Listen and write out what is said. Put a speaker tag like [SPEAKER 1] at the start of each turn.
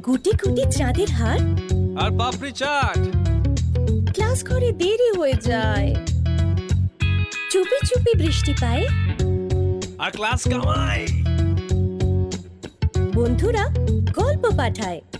[SPEAKER 1] গুটি গুটি চাঁদের হার
[SPEAKER 2] আর পাপড়ি চাট।
[SPEAKER 1] ক্লাস ঘরে দেরি হয়ে যায়, চুপি চুপি বৃষ্টি পায়,
[SPEAKER 2] আর ক্লাস কামাই।
[SPEAKER 1] বন্ধুরা গল্প পাঠায়।